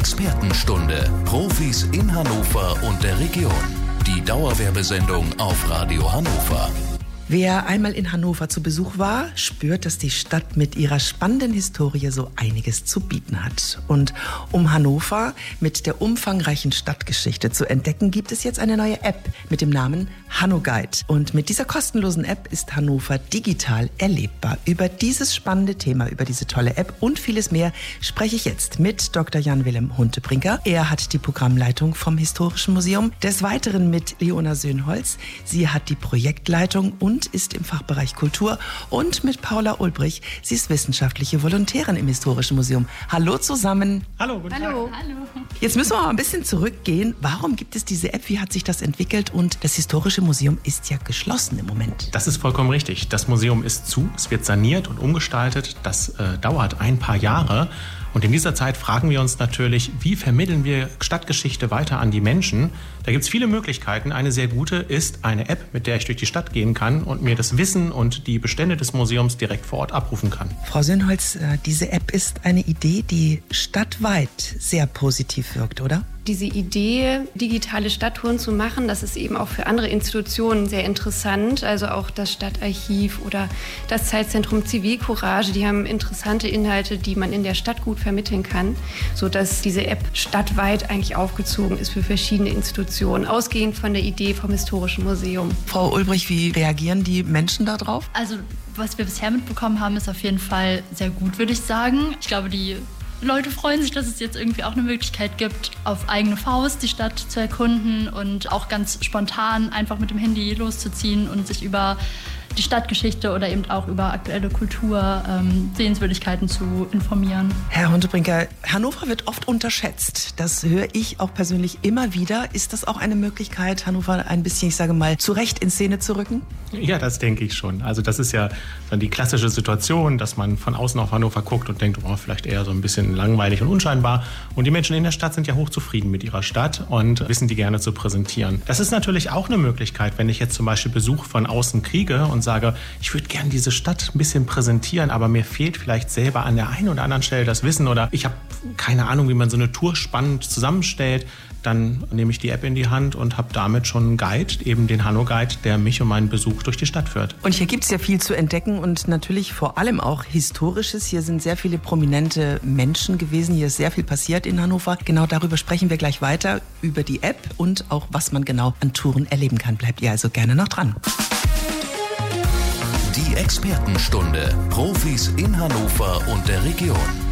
Expertenstunde. Profis in Hannover und der Region. Die Dauerwerbesendung auf Radio Hannover. Wer einmal in Hannover zu Besuch war, spürt, dass die Stadt mit ihrer spannenden Historie so einiges zu bieten hat. Und um Hannover mit der umfangreichen Stadtgeschichte zu entdecken, gibt es jetzt eine neue App mit dem Namen HannoGuide. Und mit dieser kostenlosen App ist Hannover digital erlebbar. Über dieses spannende Thema, über diese tolle App und vieles mehr spreche ich jetzt mit Dr. Jan-Willem Huntebrinker. Er hat die Programmleitung vom Historischen Museum. Des Weiteren mit Leona Söhnholz. Sie hat die Projektleitung und ist im Fachbereich Kultur, und mit Paula Ulbrich. Sie ist wissenschaftliche Volontärin im Historischen Museum. Hallo zusammen. Hallo, guten Tag. Hallo. Jetzt müssen wir mal ein bisschen zurückgehen. Warum gibt es diese App? Wie hat sich das entwickelt? Und das Historische Museum ist ja geschlossen im Moment. Das ist vollkommen richtig. Das Museum ist zu, es wird saniert und umgestaltet. Das dauert ein paar Jahre. Und in dieser Zeit fragen wir uns natürlich, wie vermitteln wir Stadtgeschichte weiter an die Menschen? Da gibt es viele Möglichkeiten. Eine sehr gute ist eine App, mit der ich durch die Stadt gehen kann und mir das Wissen und die Bestände des Museums direkt vor Ort abrufen kann. Frau Söhnholz, diese App ist eine Idee, die stadtweit sehr positiv wirkt, oder? Diese Idee, digitale Stadttouren zu machen, das ist eben auch für andere Institutionen sehr interessant. Also auch das Stadtarchiv oder das Zeitzentrum Zivilcourage, die haben interessante Inhalte, die man in der Stadt gut vermitteln kann, sodass diese App stadtweit eigentlich aufgezogen ist für verschiedene Institutionen, ausgehend von der Idee vom Historischen Museum. Frau Ulbrich, wie reagieren die Menschen darauf? Also, was wir bisher mitbekommen haben, ist auf jeden Fall sehr gut, würde ich sagen. Ich glaube, die Leute freuen sich, dass es jetzt irgendwie auch eine Möglichkeit gibt, auf eigene Faust die Stadt zu erkunden und auch ganz spontan einfach mit dem Handy loszuziehen und sich über die Stadtgeschichte oder eben auch über aktuelle Kultur, Sehenswürdigkeiten zu informieren. Herr Huntebrinker, Hannover wird oft unterschätzt. Das höre ich auch persönlich immer wieder. Ist das auch eine Möglichkeit, Hannover ein bisschen, ich sage mal, zurecht in Szene zu rücken? Ja, das denke ich schon. Also das ist ja dann die klassische Situation, dass man von außen auf Hannover guckt und denkt, oh, vielleicht eher so ein bisschen langweilig und unscheinbar. Und die Menschen in der Stadt sind ja hochzufrieden mit ihrer Stadt und wissen die gerne zu präsentieren. Das ist natürlich auch eine Möglichkeit, wenn ich jetzt zum Beispiel Besuch von außen kriege und sage, ich würde gerne diese Stadt ein bisschen präsentieren, aber mir fehlt vielleicht selber an der einen oder anderen Stelle das Wissen oder ich habe keine Ahnung, wie man so eine Tour spannend zusammenstellt. Dann nehme ich die App in die Hand und habe damit schon einen Guide, eben den HannoGuide, der mich und meinen Besuch durch die Stadt führt. Und hier gibt es ja viel zu entdecken und natürlich vor allem auch Historisches. Hier sind sehr viele prominente Menschen gewesen. Hier ist sehr viel passiert in Hannover. Genau darüber sprechen wir gleich weiter, über die App und auch, was man genau an Touren erleben kann. Bleibt ihr also gerne noch dran. Die Expertenstunde. Profis in Hannover und der Region.